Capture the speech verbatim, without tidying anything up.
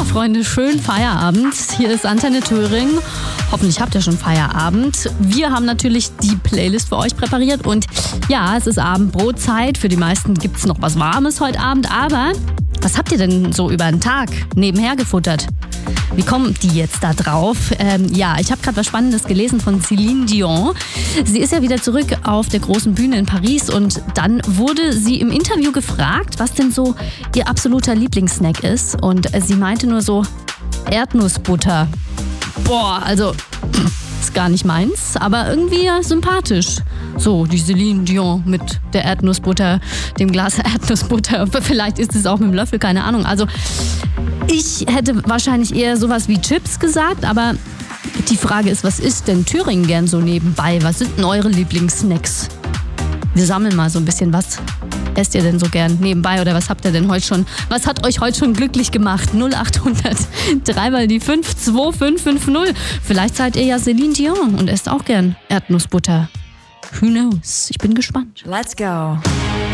Freunde, schönen Feierabend. Hier ist Antenne Thüringen. Hoffentlich habt ihr schon Feierabend. Wir haben natürlich die Playlist für euch präpariert und ja, es ist Abendbrotzeit. Für die meisten gibt es noch was Warmes heute Abend, aber was habt ihr denn so über den Tag nebenher gefuttert? Wie kommen die jetzt da drauf? Ähm, ja, ich habe gerade was Spannendes gelesen von Céline Dion. Sie ist ja wieder zurück auf der großen Bühne in Paris und dann wurde sie im Interview gefragt, was denn so ihr absoluter Lieblingssnack ist. Und sie meinte nur so, Erdnussbutter. Boah, also ist gar nicht meins, aber irgendwie ja sympathisch. So, die Céline Dion mit der Erdnussbutter, dem Glas Erdnussbutter. Vielleicht ist es auch mit dem Löffel, keine Ahnung. Also ich hätte wahrscheinlich eher sowas wie Chips gesagt, aber die Frage ist, was isst denn Thüringen gern so nebenbei? Was sind denn eure Lieblingssnacks? Wir sammeln mal so ein bisschen, was esst ihr denn so gern nebenbei oder was habt ihr denn heute schon, was hat euch heute schon glücklich gemacht? null acht hundert drei mal die fünf zwei fünf fünf null. Vielleicht seid ihr ja Céline Dion und esst auch gern Erdnussbutter. Who knows? Ich bin gespannt. Let's go.